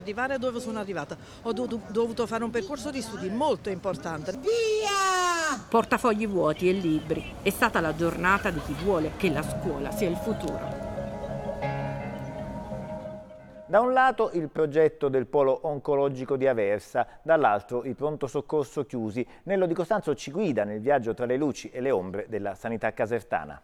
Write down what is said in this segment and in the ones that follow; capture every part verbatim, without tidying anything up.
Arrivare dove sono arrivata, ho dovuto fare un percorso di studi molto importante. Via! Portafogli vuoti e libri. È stata la giornata di chi vuole che la scuola sia il futuro. Da un lato il progetto del polo oncologico di Aversa, dall'altro i pronto soccorso chiusi. Nello Di Costanzo ci guida nel viaggio tra le luci e le ombre della sanità casertana.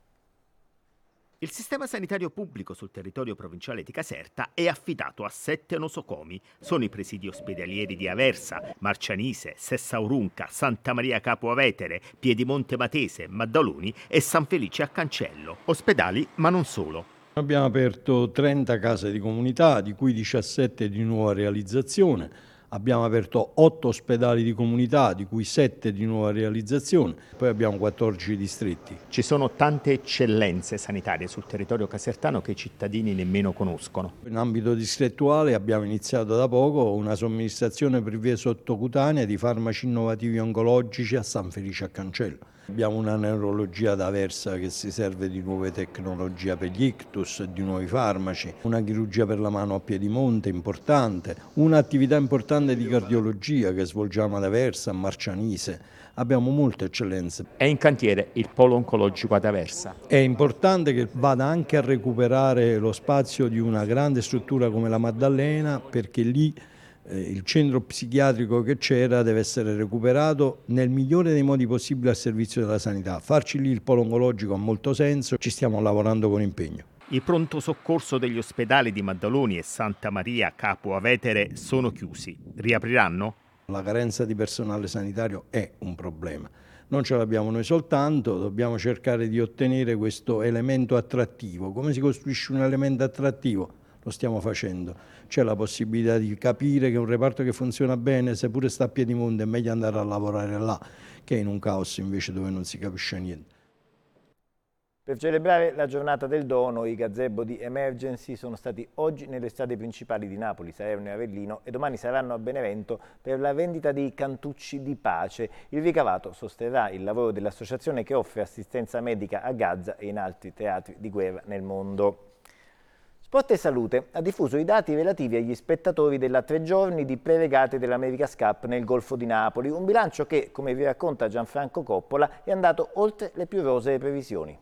Il sistema sanitario pubblico sul territorio provinciale di Caserta è affidato a sette nosocomi. Sono i presidi ospedalieri di Aversa, Marcianise, Sessaurunca, Santa Maria Capua Vetere, Piedimonte Matese, Maddaloni e San Felice a Cancello. Ospedali, ma non solo. Abbiamo aperto trenta case di comunità, di cui diciassette di nuova realizzazione. Abbiamo aperto otto ospedali di comunità, di cui sette di nuova realizzazione. Poi abbiamo quattordici distretti. Ci sono tante eccellenze sanitarie sul territorio casertano che i cittadini nemmeno conoscono. In ambito distrettuale abbiamo iniziato da poco una somministrazione per via sottocutanea di farmaci innovativi oncologici a San Felice a Cancello. Abbiamo una neurologia ad Aversa che si serve di nuove tecnologie per gli ictus e di nuovi farmaci, una chirurgia per la mano a Piedimonte importante, un'attività importante di cardiologia che svolgiamo ad Aversa, a Marcianise. Abbiamo molte eccellenze. È in cantiere il polo oncologico ad Aversa. È importante che vada anche a recuperare lo spazio di una grande struttura come la Maddalena, perché lì Eh, il centro psichiatrico che c'era deve essere recuperato nel migliore dei modi possibili al servizio della sanità. Farci lì il polo oncologico ha molto senso, ci stiamo lavorando con impegno. I pronto soccorso degli ospedali di Maddaloni e Santa Maria Capua Vetere sono chiusi. Riapriranno? La carenza di personale sanitario è un problema. Non ce l'abbiamo noi soltanto, dobbiamo cercare di ottenere questo elemento attrattivo. Come si costruisce un elemento attrattivo? Lo stiamo facendo. C'è la possibilità di capire che un reparto che funziona bene, seppure sta a Piedimonte, è meglio andare a lavorare là che in un caos invece dove non si capisce niente. Per celebrare la giornata del dono, i gazebo di Emergency sono stati oggi nelle strade principali di Napoli, Salerno e Avellino e domani saranno a Benevento per la vendita di cantucci di pace. Il ricavato sosterrà il lavoro dell'associazione che offre assistenza medica a Gaza e in altri teatri di guerra nel mondo. Sport e Salute ha diffuso i dati relativi agli spettatori della tre giorni di pre-regate dell'America's Cup nel Golfo di Napoli, un bilancio che, come vi racconta Gianfranco Coppola, è andato oltre le più rosee previsioni.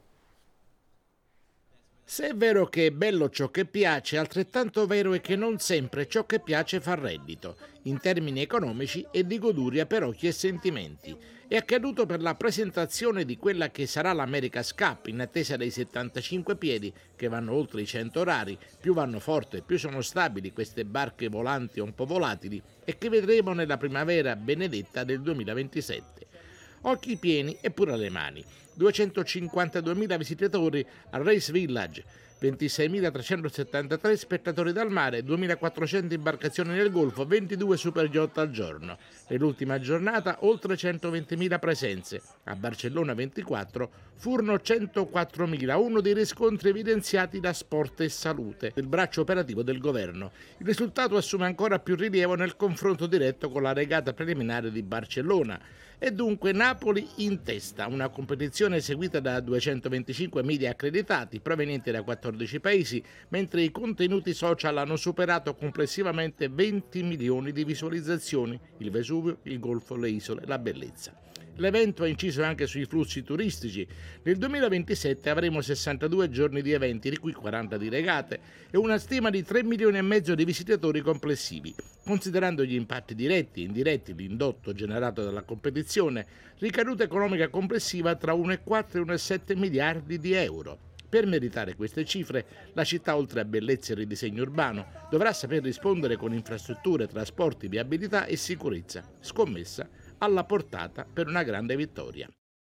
Se è vero che è bello ciò che piace, altrettanto vero è che non sempre ciò che piace fa reddito, in termini economici e di goduria per occhi e sentimenti. È accaduto per la presentazione di quella che sarà l'America's Cup, in attesa dei settantacinque piedi, che vanno oltre i cento orari, più vanno forte, più sono stabili queste barche volanti o un po' volatili, e che vedremo nella primavera benedetta del duemilaventisette. Occhi pieni e pure alle mani. duecentocinquantaduemila visitatori al Race Village, ventiseimilatrecentosettantatré spettatori dal mare, duemilaquattrocento imbarcazioni nel Golfo, ventidue super yacht al giorno. Nell'ultima giornata oltre centoventimila presenze. A Barcellona ventiquattro furono centoquattromila, uno dei riscontri evidenziati da Sport e Salute, il braccio operativo del governo. Il risultato assume ancora più rilievo nel confronto diretto con la regata preliminare di Barcellona. E dunque Napoli in testa, una competizione seguita da duecentoventicinque media accreditati provenienti da quattordici paesi, mentre i contenuti social hanno superato complessivamente venti milioni di visualizzazioni, il Vesuvio, il Golfo, le isole, la bellezza. L'evento ha inciso anche sui flussi turistici. Nel duemilaventisette avremo sessantadue giorni di eventi, di cui quaranta di regate, e una stima di tre milioni e mezzo di visitatori complessivi. Considerando gli impatti diretti e indiretti, l'indotto generato dalla competizione, ricaduta economica complessiva tra uno virgola quattro e uno virgola sette miliardi di euro. Per meritare queste cifre, la città, oltre a bellezza e ridisegno urbano, dovrà saper rispondere con infrastrutture, trasporti, viabilità e sicurezza. Scommessa alla portata per una grande vittoria.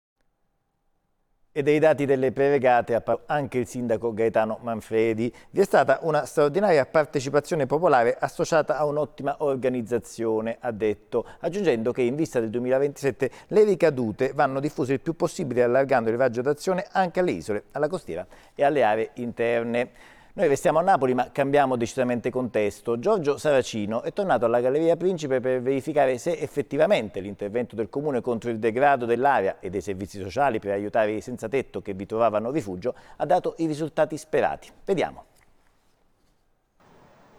E dei dati delle pre-regate ha parlato anche il sindaco Gaetano Manfredi. Vi è stata una straordinaria partecipazione popolare associata a un'ottima organizzazione, ha detto, aggiungendo che in vista del duemilaventisette le ricadute vanno diffuse il più possibile allargando il raggio d'azione anche alle isole, alla costiera e alle aree interne. Noi restiamo a Napoli ma cambiamo decisamente contesto. Giorgio Saracino è tornato alla Galleria Principe per verificare se effettivamente l'intervento del Comune contro il degrado dell'area e dei servizi sociali per aiutare i senza tetto che vi trovavano rifugio ha dato i risultati sperati. Vediamo.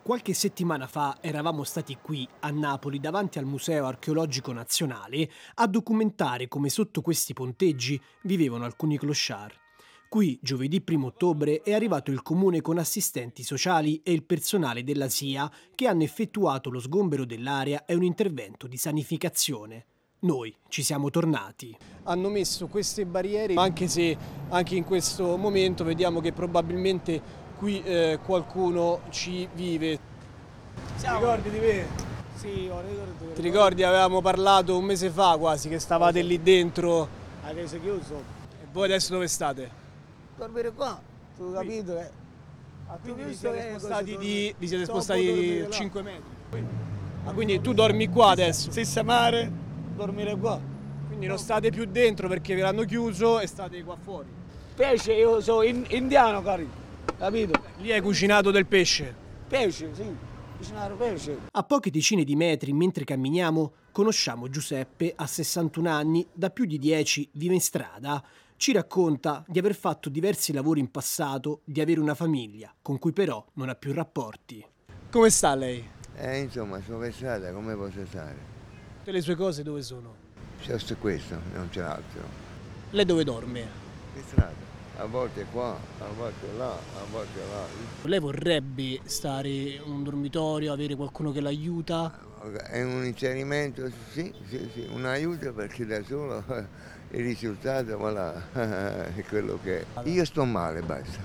Qualche settimana fa eravamo stati qui, a Napoli, davanti al Museo Archeologico Nazionale, a documentare come sotto questi ponteggi vivevano alcuni clochard. Qui, giovedì primo ottobre, è arrivato il comune con assistenti sociali e il personale della S I A che hanno effettuato lo sgombero dell'area e un intervento di sanificazione. Noi ci siamo tornati. Hanno messo queste barriere, anche se anche in questo momento vediamo che probabilmente qui eh, qualcuno ci vive. Ti ricordi di me? Sì, ho ricordo. Ti ricordi, avevamo parlato un mese fa quasi che stavate lì dentro. Adesso chiuso. E voi adesso dove state? Dormire qua, tu hai capito? Eh? Quindi vi siete spostati di, vi siete spostati cinque metri. Ah, quindi tu dormi qua adesso? Senza mare, dormire qua. Quindi non state più dentro perché ve l'hanno chiuso e state qua fuori. Pesce, io sono in, indiano, cari. Capito? Lì hai cucinato del pesce? Pesce, sì. Cucinare pesce. A poche decine di metri, mentre camminiamo, conosciamo Giuseppe, ha sessantuno anni, da più di dieci vive in strada. Ci racconta di aver fatto diversi lavori in passato, di avere una famiglia, con cui però non ha più rapporti. Come sta lei? Eh, insomma, sono per strada, come posso stare? Tutte le sue cose dove sono? C'è questo, non c'è altro. Lei dove dorme? Per strada, a volte qua, a volte là, a volte là. Lei vorrebbe stare in un dormitorio, avere qualcuno che l'aiuta? È un inserimento, sì, sì, sì, un aiuto perché da solo il risultato, voilà, è quello che è. Io sto male, basta.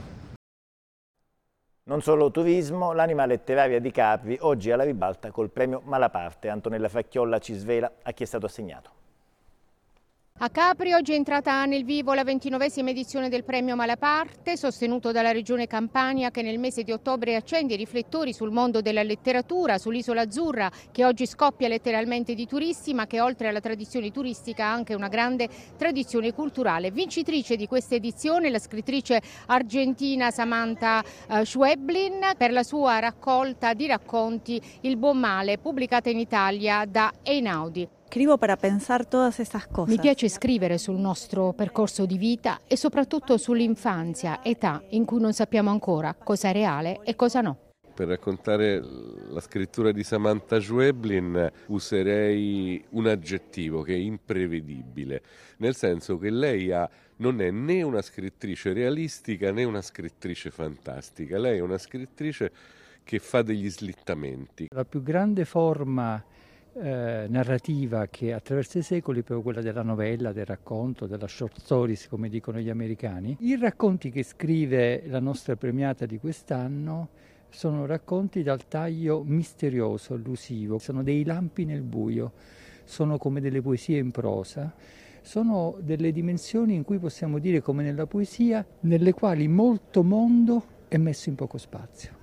Non solo turismo, l'anima letteraria di Capri oggi alla ribalta col premio Malaparte. Antonella Fracchiolla ci svela a chi è stato assegnato. A Capri oggi è entrata nel vivo la ventinovesima edizione del premio Malaparte, sostenuto dalla Regione Campania, che nel mese di ottobre accende i riflettori sul mondo della letteratura, sull'isola azzurra, che oggi scoppia letteralmente di turisti, ma che oltre alla tradizione turistica ha anche una grande tradizione culturale. Vincitrice di questa edizione la scrittrice argentina Samantha Schweblin per la sua raccolta di racconti Il buon male, pubblicata in Italia da Einaudi. Scrivo per pensare todas esas cose. Mi piace scrivere sul nostro percorso di vita e soprattutto sull'infanzia, età in cui non sappiamo ancora cosa è reale e cosa no. Per raccontare la scrittura di Samantha Schweblin userei un aggettivo che è imprevedibile, nel senso che lei ha, non è né una scrittrice realistica né una scrittrice fantastica, lei è una scrittrice che fa degli slittamenti. La più grande forma Eh, narrativa che attraverso i secoli è proprio quella della novella, del racconto, della short stories, come dicono gli americani. I racconti che scrive la nostra premiata di quest'anno sono racconti dal taglio misterioso, allusivo, sono dei lampi nel buio, sono come delle poesie in prosa, sono delle dimensioni in cui possiamo dire, come nella poesia, nelle quali molto mondo è messo in poco spazio.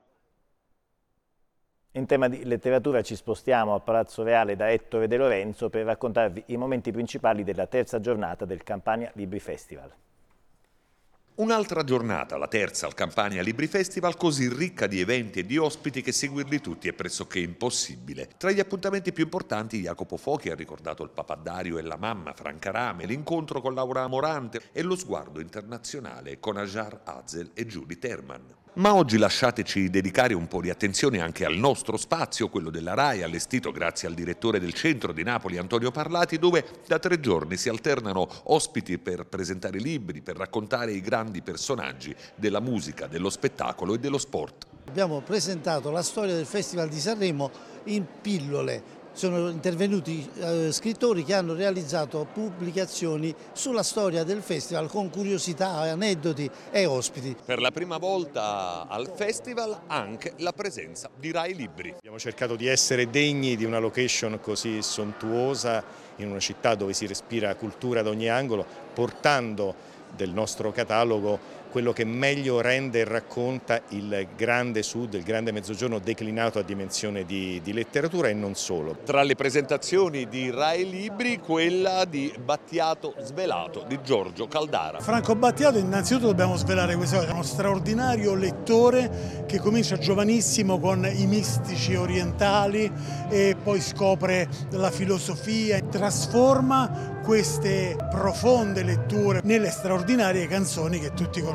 In tema di letteratura ci spostiamo a Palazzo Reale da Ettore De Lorenzo per raccontarvi i momenti principali della terza giornata del Campania Libri Festival. Un'altra giornata, la terza al Campania Libri Festival, così ricca di eventi e di ospiti che seguirli tutti è pressoché impossibile. Tra gli appuntamenti più importanti Jacopo Fochi ha ricordato il papadario e la mamma Franca Rame, l'incontro con Laura Morante e lo sguardo internazionale con Ajar Azel e Julie Terman. Ma oggi lasciateci dedicare un po' di attenzione anche al nostro spazio, quello della RAI, allestito grazie al direttore del centro di Napoli Antonio Parlati, dove da tre giorni si alternano ospiti per presentare libri, per raccontare i grandi personaggi della musica, dello spettacolo e dello sport. Abbiamo presentato la storia del Festival di Sanremo in pillole. Sono intervenuti eh, scrittori che hanno realizzato pubblicazioni sulla storia del festival con curiosità, aneddoti e ospiti. Per la prima volta al festival anche la presenza di Rai Libri. Abbiamo cercato di essere degni di una location così sontuosa in una città dove si respira cultura ad ogni angolo, portando del nostro catalogo quello che meglio rende e racconta il grande sud, il grande mezzogiorno declinato a dimensione di, di letteratura e non solo. Tra le presentazioni di Rai Libri, quella di Battiato Svelato di Giorgio Caldara. Franco Battiato, innanzitutto dobbiamo svelare questa cosa, è uno straordinario lettore che comincia giovanissimo con i mistici orientali e poi scopre la filosofia e trasforma queste profonde letture nelle straordinarie canzoni che tutti conosciamo.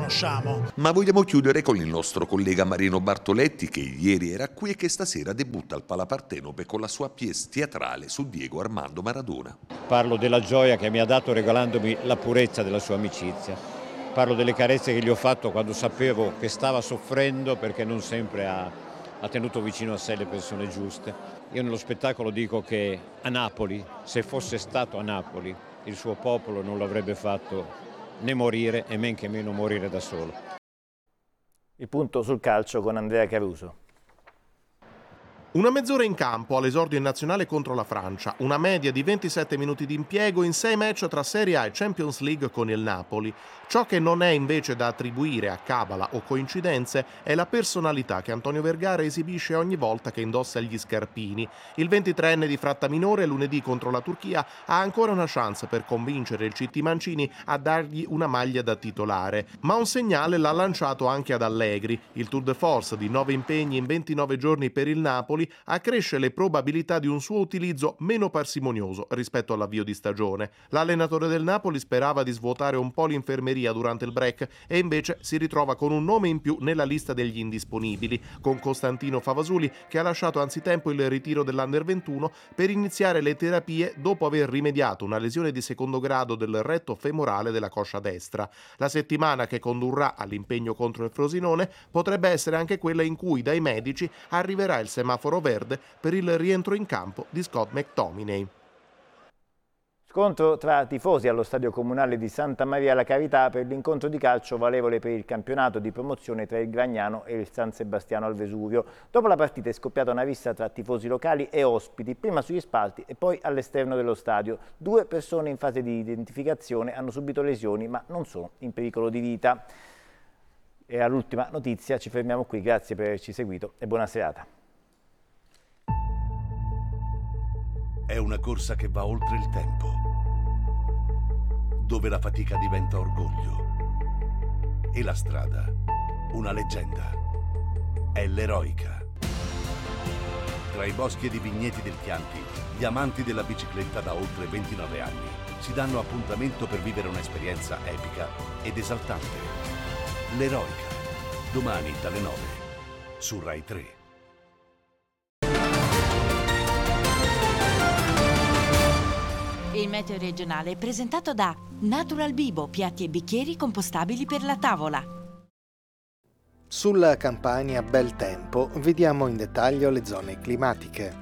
conosciamo. Ma vogliamo chiudere con il nostro collega Marino Bartoletti, che ieri era qui e che stasera debutta al Palapartenope con la sua pièce teatrale su Diego Armando Maradona. Parlo della gioia che mi ha dato regalandomi la purezza della sua amicizia. Parlo delle carezze che gli ho fatto quando sapevo che stava soffrendo perché non sempre ha, ha tenuto vicino a sé le persone giuste. Io nello spettacolo dico che a Napoli, se fosse stato a Napoli, il suo popolo non l'avrebbe fatto né morire e men che meno morire da solo. Il punto sul calcio con Andrea Caruso. Una mezz'ora in campo all'esordio in nazionale contro la Francia, una media di ventisette minuti di impiego in sei match tra Serie A e Champions League con il Napoli. Ciò che non è invece da attribuire a cabala o coincidenze è la personalità che Antonio Vergara esibisce ogni volta che indossa gli scarpini. Il ventitreenne di Frattaminore lunedì contro la Turchia ha ancora una chance per convincere il C T Mancini a dargli una maglia da titolare, ma un segnale l'ha lanciato anche ad Allegri. Il tour de force di nove impegni in ventinove giorni per il Napoli accresce le probabilità di un suo utilizzo meno parsimonioso rispetto all'avvio di stagione. L'allenatore del Napoli sperava di svuotare un po' l'infermeria durante il break e invece si ritrova con un nome in più nella lista degli indisponibili, con Costantino Favasuli che ha lasciato anzitempo il ritiro dell'Under ventuno per iniziare le terapie dopo aver rimediato una lesione di secondo grado del retto femorale della coscia destra. La settimana che condurrà all'impegno contro il Frosinone potrebbe essere anche quella in cui dai medici arriverà il semaforo verde per il rientro in campo di Scott McTominay. Scontro tra tifosi allo stadio comunale di Santa Maria la Carità per l'incontro di calcio valevole per il campionato di promozione tra il Gragnano e il San Sebastiano al Vesuvio. Dopo la partita è scoppiata una rissa tra tifosi locali e ospiti, prima sugli spalti e poi all'esterno dello stadio. Due persone in fase di identificazione hanno subito lesioni ma non sono in pericolo di vita. E all'ultima notizia ci fermiamo qui, grazie per averci seguito e buona serata. È una corsa che va oltre il tempo, dove la fatica diventa orgoglio e la strada una leggenda. È l'Eroica. Tra i boschi ed i vigneti del Chianti, gli amanti della bicicletta da oltre ventinove anni si danno appuntamento per vivere un'esperienza epica ed esaltante. L'Eroica, domani dalle nove, su Rai tre. Il meteo regionale è presentato da Natural Bibo, piatti e bicchieri compostabili per la tavola. Sulla Campania bel tempo, vediamo in dettaglio le zone climatiche.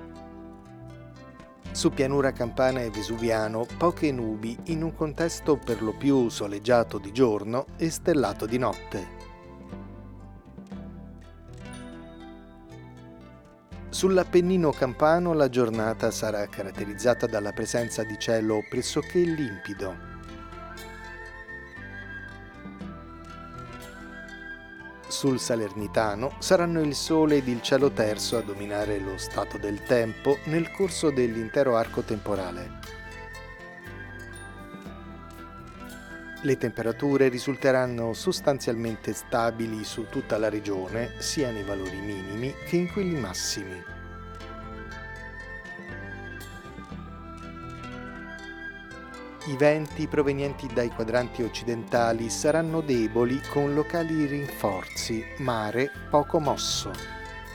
Su pianura campana e vesuviano, poche nubi in un contesto per lo più soleggiato di giorno e stellato di notte. Sull'Appennino campano la giornata sarà caratterizzata dalla presenza di cielo pressoché limpido. Sul Salernitano saranno il sole ed il cielo terzo a dominare lo stato del tempo nel corso dell'intero arco temporale. Le temperature risulteranno sostanzialmente stabili su tutta la regione, sia nei valori minimi che in quelli massimi. I venti provenienti dai quadranti occidentali saranno deboli con locali rinforzi, mare poco mosso.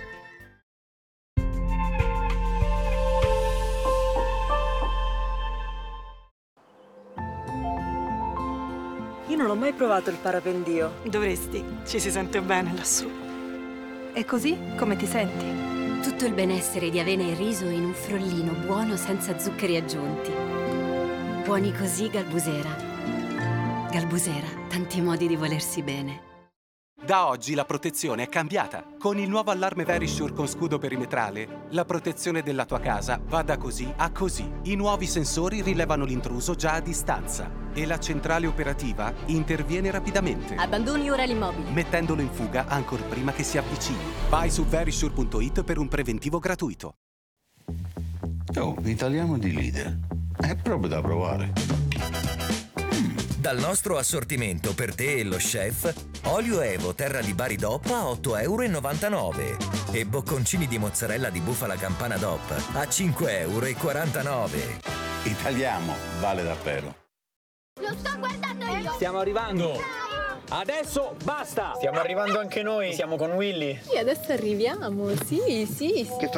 Io non ho mai provato il parapendio. Dovresti, ci si sente bene lassù. E così, come ti senti? Tutto il benessere di avena e riso in un frollino buono senza zuccheri aggiunti. Buoni così, Galbusera. Galbusera, tanti modi di volersi bene. Da oggi la protezione è cambiata. Con il nuovo allarme Verisure con scudo perimetrale, la protezione della tua casa va da così a così. I nuovi sensori rilevano l'intruso già a distanza e la centrale operativa interviene rapidamente. Abbandoni ora l'immobile, mettendolo in fuga ancor prima che si avvicini. Vai su verisure punto it per un preventivo gratuito. Oh, italiano di Lidl. È proprio da provare. Dal nostro assortimento per te e lo chef, olio Evo Terra di Bari D O P a otto virgola novantanove euro e bocconcini di mozzarella di bufala campana D O P a cinque virgola quarantanove euro. Italiano vale davvero. Lo sto guardando io! Stiamo arrivando! Adesso basta! Stiamo arrivando anche noi, siamo con Willy. Sì, adesso arriviamo, sì, sì. sì. Che